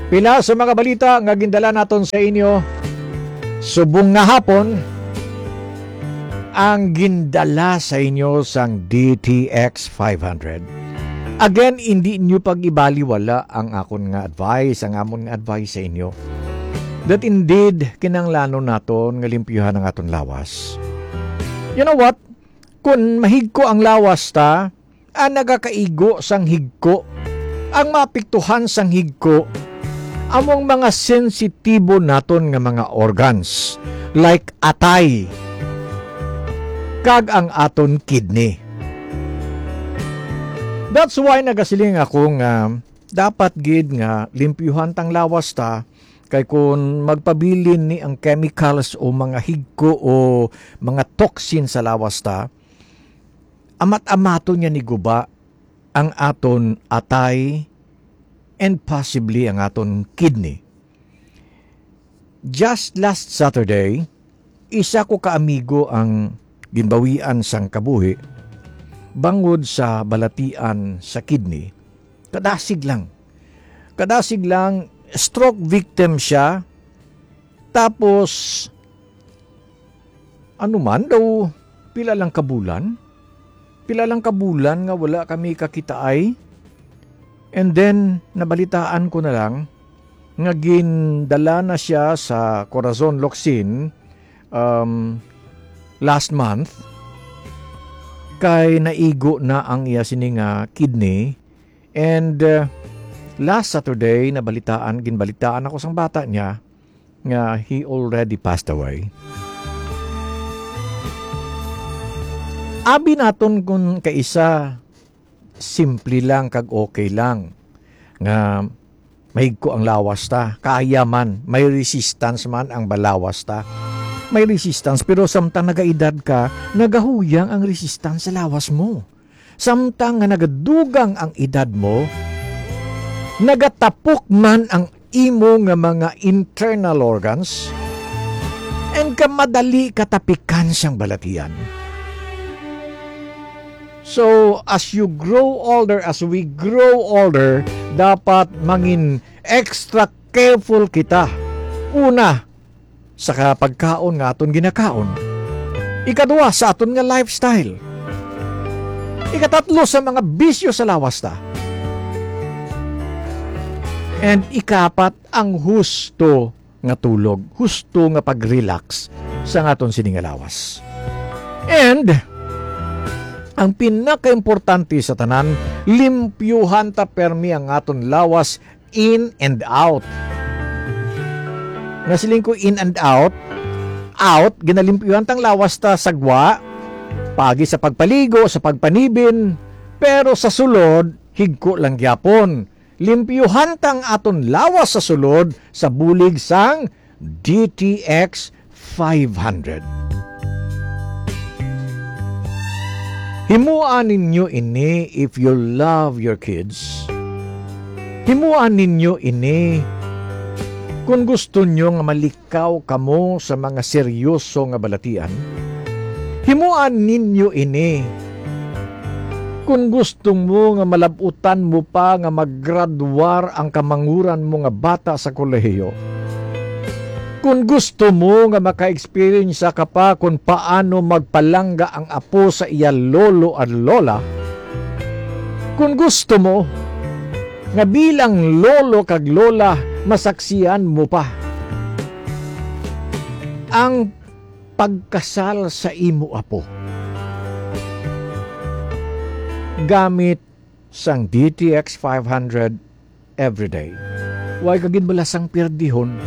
Pila sa mga balita nga gindala naton sa inyo subong nga hapon ang gindala sa inyo sang DTX 500. Again, hindi nyo pag-ibaliwala ang akon nga advice, ang amon nga advice sa inyo. That indeed, kinanglano naton nga limpyuhan ang aton lawas. You know what? Kung mahigko ang lawas ta, ang nagakaigo sang higko, ang mapiktuhan sang higko, among mga sensitibo naton nga mga organs like atay kag ang aton kidney. That's why nagasiling ako nga dapat gid nga limpyuhan tang lawas ta kay kung magpabilin ni ang chemicals o mga higko o mga toxin sa lawas ta, amat-amato niya ni guba ang aton atay and possibly ang aton kidney. Just last Saturday, isa ko kaamigo ang ginbawian sang kabuhi bangod sa balatian sa kidney. Kadasig lang, stroke victim siya. Tapos, ano man daw, pila lang kabulan nga wala kami kakitaay. And then, nabalitaan ko na lang, nga gindala na siya sa Corazon Locsin last month, kay naigo na ang iya sininga kidney. And last Saturday, ginbalitaan ako sang bata niya, nga he already passed away. Abi naton kung kaisa, simple lang kag okay lang nga mahigko ang lawas ta, kaya man, may resistance man ang balawas ta, may resistance, pero samtang nagaedad ka, nagahuyang ang resistance sa lawas mo. Samtang nga nagadugang ang edad mo, nagatapok man ang imo nga mga internal organs, and kamadali katapikan siyang balatian. So, as we grow older, dapat mangin extra careful kita. Una, sa pagkaon nga aton ginakaon. Ikaduwa, sa aton nga lifestyle. Ikatatlo, sa mga bisyo sa lawas ta. And ikapat, ang husto nga tulog, husto nga pag-relax sa aton sininga lawas. And ang pinaka-importante sa tanan, limpyuhan ta permi ang aton lawas in and out. Nasiling ko in and out, ginalimpyuhan tang lawas ta sagwa, pagi sa pagpaligo, sa pagpanibin, pero sa sulod, higko lang gyapon. Limpyuhan tang aton lawas sa sulod sa bulig sang DTX 500. Himuan ninyo ini if you love your kids. Himuan ninyo ini kung gusto nyo nga malikaw kamo sa mga seryoso nga balatian. Himuan ninyo ini kung gusto mo nga malabutan mo pa nga maggraduar ang kamanguran mo nga bata sa kolehiyo. Kung gusto mo nga maka-experience ka pa kung paano magpalangga ang apo sa iya lolo at lola, kung gusto mo nga bilang lolo kag lola masaksiyan mo pa ang pagkasal sa imo apo gamit sang DTX 500 everyday. Way kagid balasang perdihon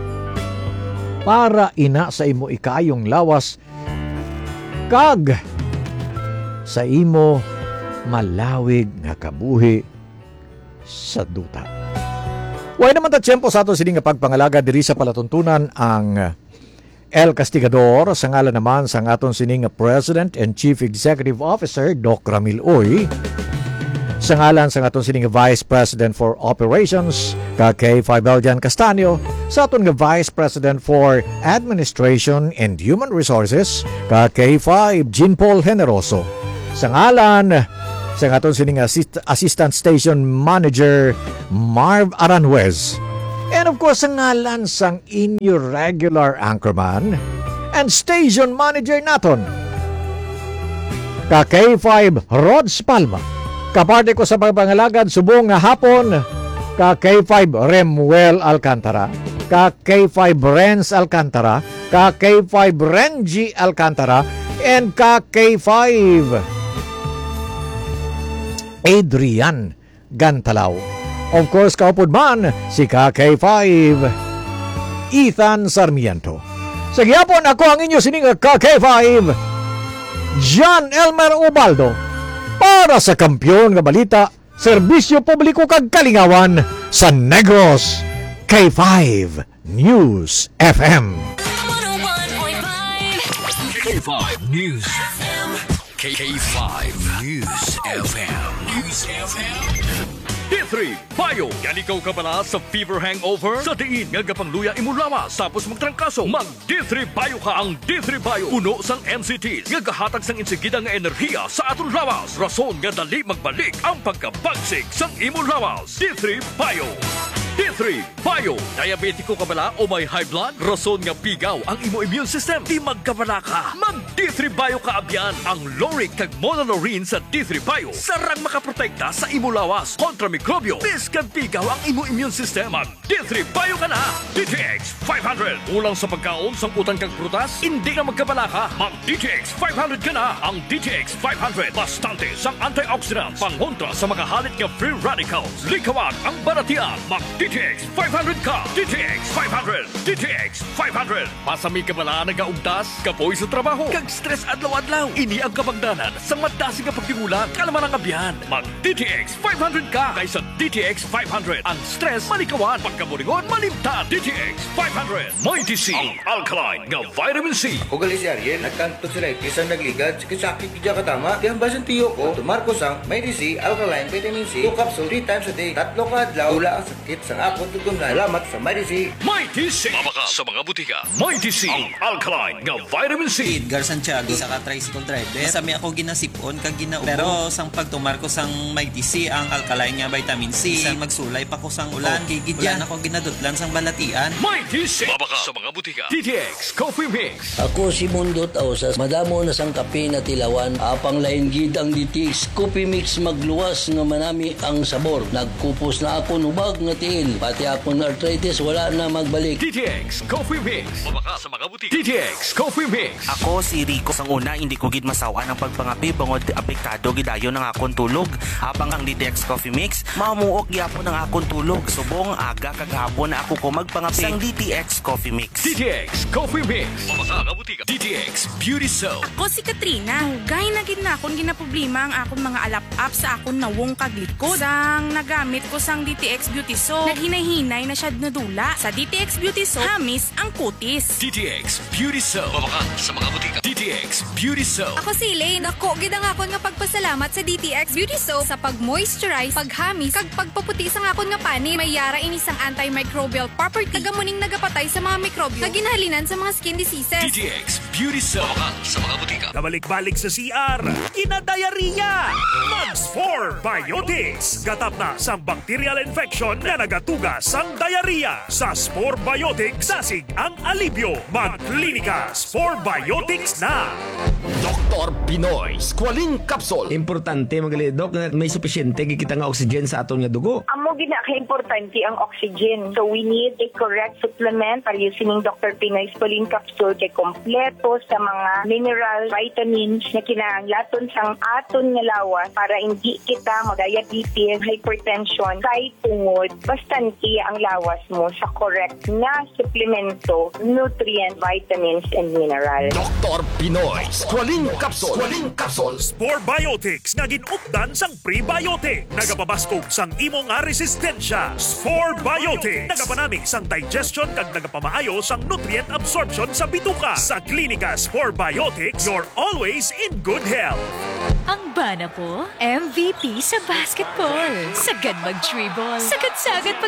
para ina sa imo ikayong lawas kag sa imo malawig nga kabuhi sa duta. Way naman ta tiyempo sa ato sining nga pagpangalaga diri sa palatuntunan ang El Castigador sa ngalan naman sa aton sining nga President and Chief Executive Officer Doc Ramil Uy, sa ngalan sa aton sining Vice President for Operations kay Fabian Castaño, sa aton nga Vice President for Administration and Human Resources kay Jean Paul Generoso, sa ngalan sa aton sining Assistant Station Manager Marv Aranjuez, And of course, ang ngalan sang inyo regular anchorman and station manager naton, ka K5 Rods Palma. Kaparte ko sa pagpangalagad subong nga hapon, ka K5 Remuel Alcantara, ka K5 Renz Alcantara, ka K5 Renji Alcantara, and ka K5 Adrian Gantalaw. Of course, kaupod man si ka K5 Ethan Sarmiento. Sa gihapon, ako ang inyo sining ka K5 John Elmer Ubaldo para sa kampyon nga balita, serbisyo publiko kag kalingawan sa Negros K5 News FM. 101.5 K5 News FM. K5 News FM. News FM. D3 Bayo. Yan ikaw ka pala sa fever hangover? Sa diin nga gapangluya imulawas tapos magtrangkaso. Mag D3 Bayo ka. Ang D3 Bayo uno sang NCTs nga gahatag sang insigida nga enerhiya sa aton lawas. Rason nga dali magbalik ang pagkabagsik sang imulawas. D3 Bayo. D3 Bayo. Diabetiko ka bala o may high blood? Rason nga pigaw ang imo immune system. Di magkabala ka. Mag D3 Bayo ka abyan. Ang Loric kag Monolorine sa D3 Bayo sarang makaprotekta sa imo lawas kontra mikrobyo. Bis kag pigaw ang imo immune system. Mag D3 Bayo ka na. DTX 500. Ulang sa pagkaon sang utan kag prutas, hindi na magkabala ka. Mag DTX 500 ka na. Ang DTX 500 bastante sang antioxidants pangontra sa mga halit nga free radicals. Likawag ang baratian. Mag DTX 500 ka. DTX 500. DTX 500. Pasami ka bala nagaugtas, kapoy sa trabaho, kag stress adlaw-adlaw. Ini ang kabangdanan sa madasi nga pagtingulan, kalaman ang abyan. Mag DTX 500 ka kaysa DTX 500. Ang stress malikawan, pagkaburingon malimtan. DTX 500. Mighty C, ang alkaline nga vitamin C. O gali si Ariel, nagkanto sila kisang nagligad, sakit kidya katama. Di ang basan tiyo ko, tumarko sang Mighty C, alkaline, vitamin C, 2 capsule 3 times a day. Tatlo ka adlaw, wala ang sakit sang akot tutungan. Salamat sa Mighty C. Mighty C. Mabaka sa mga butika. Mighty C, ang alkaline nga vitamin C. Edgar Santiago sa ka-tricycle driver. Sami ako ginasipon kag ginaubo. Pero sang pagtumar ko sang Mighty C ang alkaline nga vitamin C. Sang magsulay pa ko sang ulan. Ulan ako ginadutlan sang balatian. Mighty C. Mabaka sa mga butika. DTX Coffee Mix. Ako si Mundot Ausas, madamo na sang kape na tilawan, apang lain gid ang DTX Coffee Mix magluwas nga manami ang sabor. Nagkupos na ako nubag nga tiil, pati akong arthritis wala na magbalik. DTX Coffee Mix. Mabaka sa mga butika. DTX Coffee Mix. Ako si Rico sang una hindi ko gid masawa ng pagpangapi bangod apektado gidayon ng akong tulog. Habang ang DTX Coffee Mix mamuok gyapon ng akong tulog. Subong aga kag hapon na ako ko magpangapi sang DTX Coffee Mix. DTX Coffee Mix. Mabaka nga butika. DTX Beauty Soap. Ako si Katrina. Gay na gid na akong ginaproblema ang akong mga alap-up sa akong nawong kaglikod. Sang nagamit ko sang DTX Beauty Soap, naghinay-hinay na siya nadula. Sa DTX Beauty Soap, hamis ang kutis. DTX Beauty Soap. Mabaka sa mga butika. DTX Beauty Soap. Ako si Elaine. Ako, gid ang akon nga pagpasalamat sa DTX Beauty Soap sa pag-moisturize, paghamis, kag pagpaputi sa akon nga pani. May yara ini sang antimicrobial property. Tagamuning nagapatay sa mga mikrobyo na ginahalinan sa mga skin diseases. DTX Beauty Soap. Mabaka sa mga butika. Kabalik-balik sa CR, kinadayariya. Mags 4 Biotics. Gatap na sang bacterial infection na nagatugas sang diarrhea. Sa Spore Biotics, sasig ang alibyo. Magklinika Spore Biotics na. Dr. Pinoy Squalene Capsule. Importante magali dok na may sufisyente gikita nga oxygen sa aton nga dugo. Amo ginaka-importante ang oxygen. So we need a correct supplement para using Dr. Pinoy Squalene Capsule kay kompleto sa mga mineral, vitamins na kinahanglaton sang aton nga lawas para hindi kita mag-diabetes, hypertension, kay tungod. Bastante ang lawas mo sa correct na supplemento, nutrient, vitamins, and mineral. Dr. Pinoy Squalene Capsule. Squalene Capsule. Spore Biotics nga ginupdan sang prebiotic. Nagapabaskog sang imo nga resistensya. Spore Biotics. Nagapanami sang digestion kag nagapamaayo sang nutrient absorption sa bituka. Sa klinika Spore Biotics, you're always in good health. Ang bana ko, MVP sa basketball. Sagad mag-dribble. Sagad-sagad pag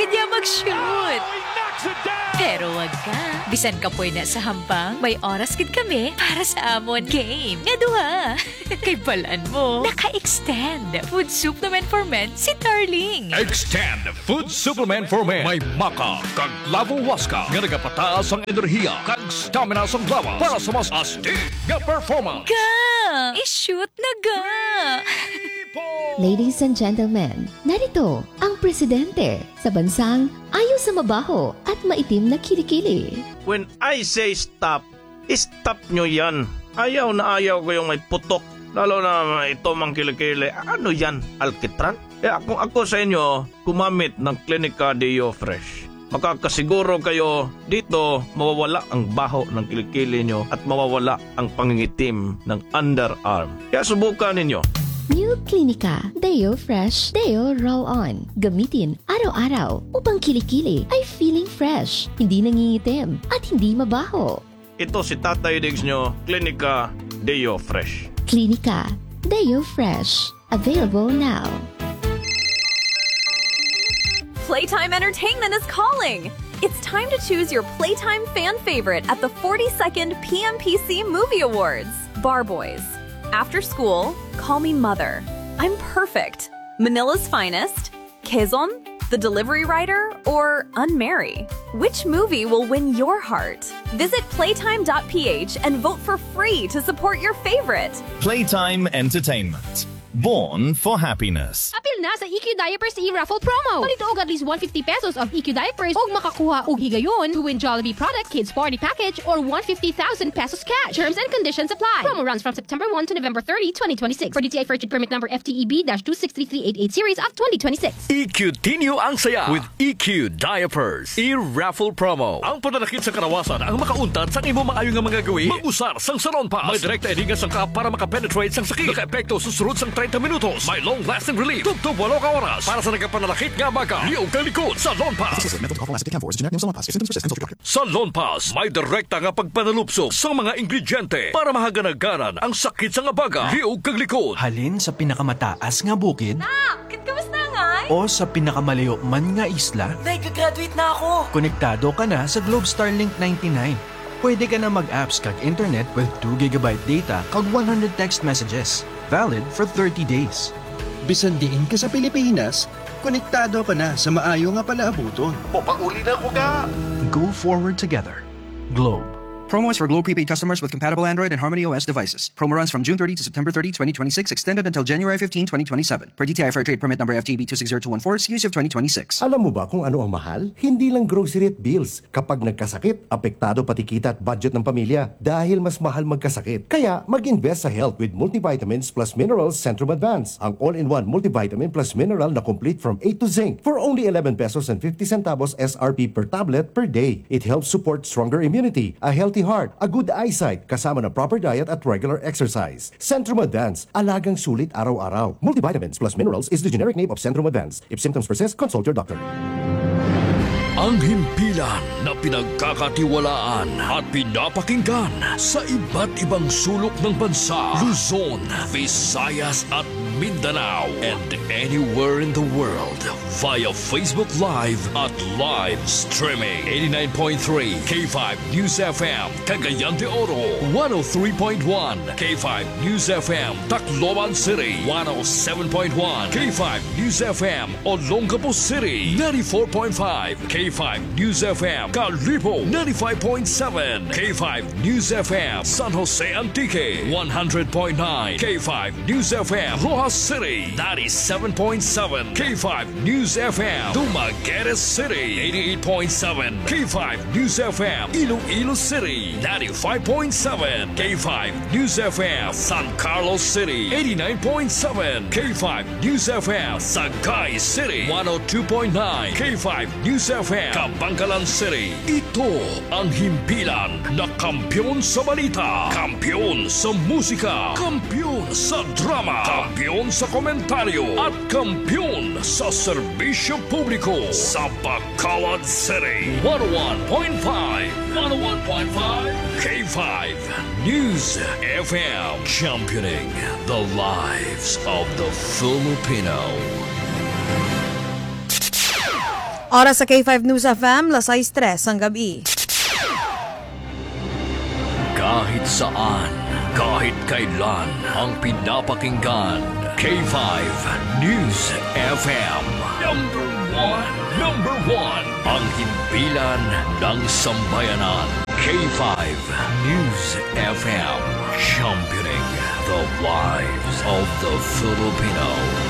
gid niya mag-shoot. Pero wag ka. Bisan ka po'y na sa hampang, may oras gid kami para sa amon game. Nga duha. Kay balaan mo, naka-extend food supplement for men si Darling. Extend Food Supplement for Men. May maka, kag lavo waska, nga nagapataas ang enerhiya, kag stamina sa lawas para sa mas astig nga performance. Ga! I-shoot na ga! Ladies and gentlemen, narito ang presidente sa bansang ayaw sa mabaho at maitim na kilikili. When I say stop, stop nyo yan. Ayaw na ayaw ko yung may putok. Lalo na ito mang kilikili. Ano yan? Alkitran? Kung ako sa inyo, gumamit ng Clinica Deo Fresh. Makakasiguro kayo dito mawawala ang baho ng kilikili nyo at mawawala ang pangingitim ng underarm. Kaya subukan ninyo. New Clinica Deo Fresh Deo Roll-On. Gamitin araw-araw upang kilikili ay feeling fresh, hindi nangingitim at hindi mabaho. Ito si Tatay Diggs nyo, Clinica Deo Fresh. Clinica Deo Fresh. Available now. Playtime Entertainment is calling! It's time to choose your Playtime fan favorite at the 42nd PMPC Movie Awards. Bar Boys. After School, Call Me Mother. I'm Perfect. Manila's Finest. Quezon, The Delivery Rider, or Unmarry. Which movie will win your heart? Visit playtime.ph and vote for free to support your favorite. Playtime Entertainment. Born for happiness. Apil na sa EQ Diapers e-raffle promo. Palito og at least 150 pesos of EQ Diapers og makakuha og higayon to win Jollibee product Kids Party Package or 150,000 pesos cash. Terms and conditions apply. Promo runs from September 1 to November 30, 2026. For DTI Purchase Permit Number FTEB-263388 Series of 2026. EQ-tinyo ang saya with EQ Diapers. E-raffle promo. Ang pananakit sa karawasan ang makauntad sa imo maayo nga mga gawi. Mag-usar sang Salon Pass. May direkta edinga sang kap para makapenetrate sang sakit. Naka-epekto susunod sang 30 minutos. May long-lasting relief. Tugtog 8 ka oras. Para sa nagkapanalakit nga baga. Liog kang likod sa Salon Pass. Salon Pass. May direkta nga pagpanalupsok sa mga ingrediente para mahaganaganan ang sakit sa nga baga. Liog kang likod. Halin sa pinakamataas nga bukid. Nak, kamusta nga? O sa pinakamalayo man nga isla. Nag-graduate na ako. Konektado ka na sa Globe Starlink 99. Pwede ka na mag-apps kag internet with 2 GB data kag 100 text messages. Valid for 30 days. Bisan diin ka sa Pilipinas, konektado ka na sa maayo nga palaabuton. Papauli na ko ka! Go forward together. Globe. Promo is for Globe prepaid customers with compatible Android and Harmony OS devices. Promo runs from June 30 to September 30, 2026, extended until January 15, 2027. Per DTI Fair Trade Permit Number FTB 260214, series of 2026. Alam mo ba kung ano ang mahal? Hindi lang grocery at bills. Kapag nagkasakit, apektado pati kita at budget ng pamilya dahil mas mahal magkasakit. Kaya mag-invest sa health with multivitamins plus minerals Centrum Advance. Ang all-in-one multivitamin plus mineral na complete from A to Zinc for only 11 pesos and 50 centavos SRP per tablet per day. It helps support stronger immunity, a healthy heart, a good eyesight, kasama na proper diet at regular exercise. Centrum Advance, alagang sulit araw-araw. Multivitamins plus minerals is the generic name of Centrum Advance. If symptoms persist, consult your doctor. Ang himpilan na pinagkakatiwalaan at pinapakinggan sa iba't ibang sulok ng bansa, Luzon, Visayas at Mindanao, and anywhere in the world via Facebook Live at live streaming. 89.3 K5 News FM, Cagayan de Oro, 103.1 K5 News FM, Tacloban City, 107.1 K5 News FM, Olongapo City, 94.5 K5 News FM, Calibo, 95.7 K5 News FM, San Jose Antique, 100.9 K5 News FM, Rojas City, 97.7 K5 News FM, Dumaguete City, 88.7 K5 News FM, Iloilo City, 95.7 K5 News FM, San Carlos City, 89.7 K5 News FM, Sagay City, 102.9 K5 News FM, Kabangkalan City. Ito ang himpilan na kampyon sa balita, kampyon sa musika, kampyon sa drama, kampyon sa komentaryo, at kampyon sa serbisyo publiko sa Bacolod City. 101.5 K5 News FM, championing the lives of the Filipino. Oras sa K5 News FM, 6:03 ang gabi. Kahit saan, kahit kailan, ang pinapakinggan. K5 News FM. Number one. Ang himpilan ng sambayanan. K5 News FM. Championing the lives of the Filipino.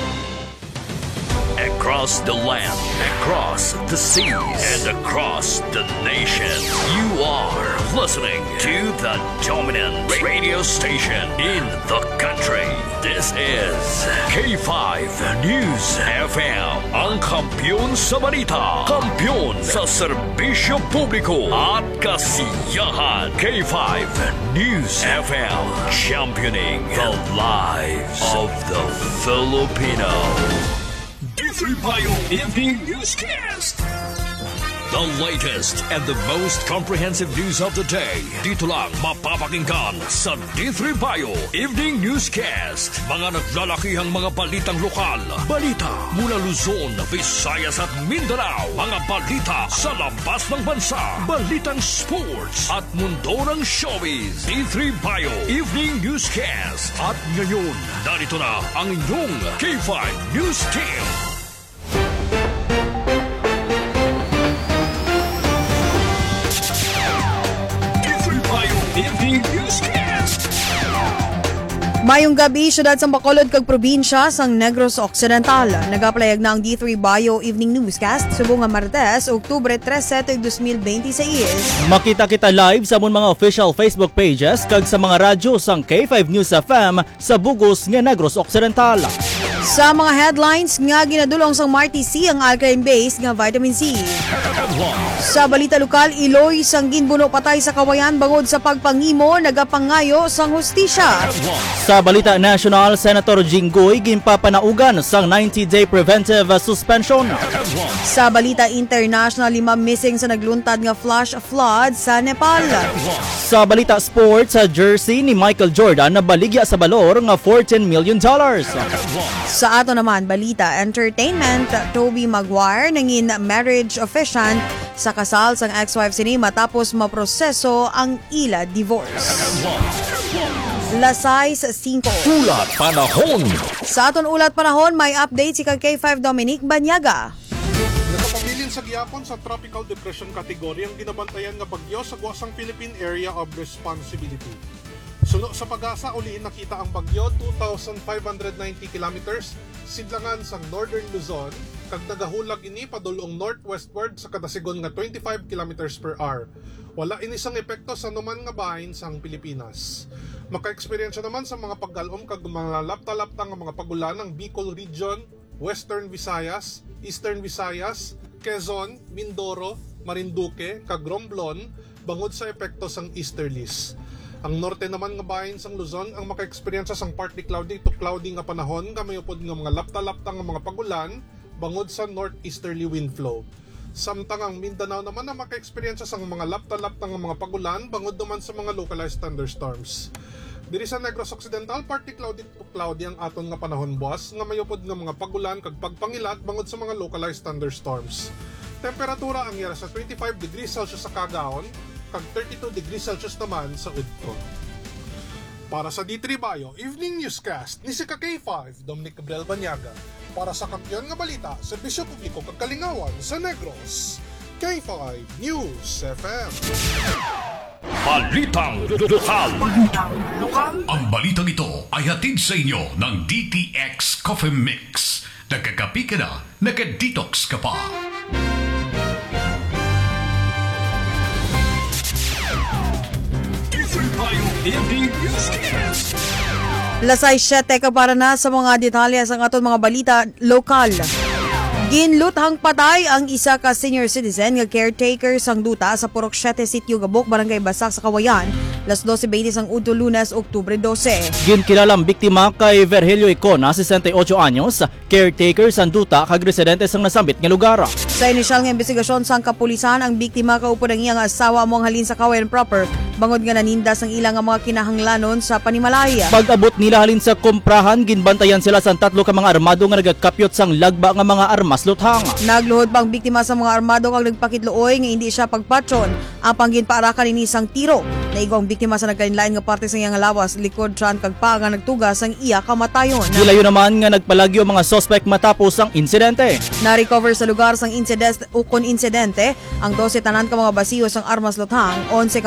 Across the land, across the seas, and across the nation, you are listening to the dominant radio station in the country. This is K5 News FM, ang kampiyon sa balita, kampiyon sa serbisyo publiko at kasiyahan. K5 News FM, championing the lives of the Filipino. D3 Bayo Evening Newscast. The latest and the most comprehensive news of the day. Dito lang mapapakinggan sa D3 Bayo Evening Newscast. Mga naglalakihang mga balitang lokal. Balita mula Luzon, Visayas at Mindanao. Mga balita sa labas ng bansa. Balitang sports at mundo ng showbiz. D3 Bayo Evening Newscast. At ngayon, narito na ang inyong K5 News Team. Mayong gabi, syudad sang Bacolod kag probinsya sang Negros Occidental. Nagaplayag na ang D3 Bayo Evening Newscast subong nga Martes, Oktubre 13, 2026. Makita kita live sa among mga official Facebook pages kag sa mga radyo sang K5 News FM sa bugos nga Negros Occidental. Sa mga headlines nga ginadulong sang Marty C ang alkaline base nga vitamin C. Sa balita lokal, Iloy sang ginbuno patay sa kawayan bangod sa pagpangimo nagapangayo sang hustisya. Sa balita national, Senator Jinggoy ginpapanaugan sang 90-day preventive suspension. Sa balita international, 5 missing sa nagluntad nga flash flood sa Nepal. Sa balita sports, sa jersey ni Michael Jordan na baligya sa balor nga $14 million. Sa ato naman, balita entertainment, Tobey Maguire nangin marriage officiant sa kasal sang ex-wife sini matapos maproseso ang ila divorce. Lasay sa 5. Ulat panahon. Sa aton ulat panahon, may update si K5 Dominic Banyaga. Nakapamilin sa gihapon sa tropical depression category ang ginabantayan nga bagyo sa Guasang Philippine Area of Responsibility. Suno sa pag-asa, uliin nakita ang bagyo 2,590 kilometers sidlangan sa northern Luzon kag nagahulag ini padulong northwestward sa kadasigon nga 25 kilometers per hour. Wala inisang epekto sa numan nga bahin sang Pilipinas. Maka-eksperyensya naman sa mga paggalom kag mga lapta-lapta nga mga pagulan ng Bicol Region, Western Visayas, Eastern Visayas, Quezon, Mindoro, Marinduque, kag Romblon bangod sa epekto sang easterlies. Ang norte naman nga bahin sang Luzon ang maka-eksperyensya sang partly cloudy to cloudy nga panahon nga mayupod nga mga lapta-lapta nga mga pagulan bangod sa northeasterly wind flow. Samtang ang Mindanao naman ang maka-eksperyensya sang mga lapta-lapta nga mga pagulan bangod naman sa mga localized thunderstorms. Diri sa Negros Occidental, partly cloudy to cloudy ang aton nga panahon buwas nga mayupod nga mga pagulan kag pagpangilat bangod sa mga localized thunderstorms. Temperatura ang yara sa 25 degrees Celsius sa Cagaon kag 32 degrees Celsius naman sa Udto. Para sa D3 Bayo Evening Newscast ni si K5 Dominic Gabriel Banyaga. Para sa kampiyon nga balita, serbisyo publiko kag kalingawan sa Negros, K5 News FM. Balitang lokal. Ang balitang ito ay hatid sa inyo ng DTX Coffee Mix. Nagkakapi ka na, nagka-detox ka pa. Lasay 7 ka para na sa mga detalye sa aton mga balita lokal. Ginluthang patay ang isa ka senior citizen nga caretaker sang duta sa Purok 7 Sitio Gabok, Barangay Basak sa Kawayan las 12:20 sang udto Lunes, Oktubre 12. Ginkilalang biktima kay Virgilio Icona, 68 anyos, caretaker sang duta kag residente sang nasambit nga lugar. Sa inisyal nga investigasyon sang kapulisan, ang biktima kaupo ng iyang asawa among halin sa Kawayan proper, bangod nga nanindas ang ilang mga kinahanglanon sa panimalay. Pag-abot nila halin sa komprahan, ginbantayan sila sang 3 ka mga armado nga nagakapyot sang lagba nga mga armas luthang. Nagluhod pang biktima sa mga armado kag nagpakitluoy nga hindi siya pagpatron. Ang pangginpaarakan ini sang tiro. Naigong biktima sa nagkainlain nga parte sa iyang lawas, likod, tiyan kag paa nga nagtugas sang iya kamatayon. Gilayo naman nga nagpalagyo mga suspect matapos ang insidente. Na-recover sa lugar sang insidente ang 12 tanan ka mga basiyo sang armas luthang, 11 ka